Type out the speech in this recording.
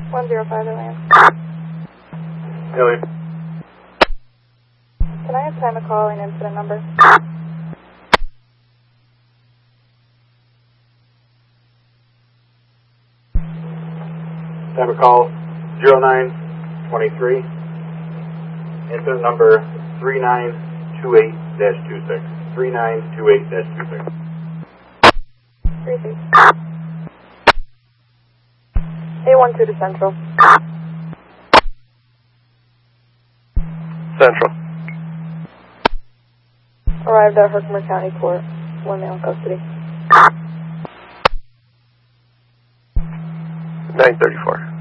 105 Alien. Alien. Can I have time to call an incident number? Time of call 0923. Incident number 3928-26. 3928-26. 36. 812 to Central. Central. Arrived at Herkimer County Court. One male in custody. 934.